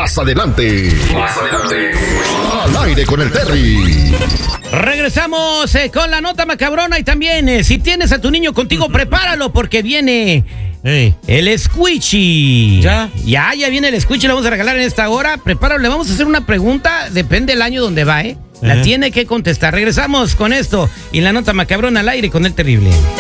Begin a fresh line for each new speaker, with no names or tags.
Más adelante. Al aire con el Terry.
Regresamos con la nota macabrona y también, si tienes a tu niño contigo, prepáralo porque viene el Squishy.
¿Ya?
Ya viene el Squishy, lo vamos a regalar en esta hora. Prepáralo, le vamos a hacer una pregunta, depende del año donde va, La tiene que contestar. Regresamos con esto y la nota macabrona al aire con el terrible.